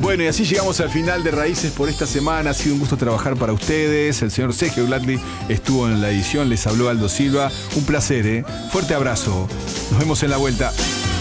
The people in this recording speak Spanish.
Bueno, y así llegamos al final de Raíces por esta semana. Ha sido un gusto trabajar para ustedes. El señor Sergio Gladly estuvo en la edición. Les habló Aldo Silva. Un placer, ¿eh? Fuerte abrazo. Nos vemos en la vuelta.